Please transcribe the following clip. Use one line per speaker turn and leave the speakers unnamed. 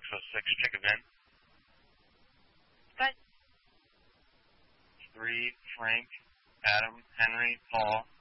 606 Chickabin.
Good.
3 Frank, Adam, Henry, Paul,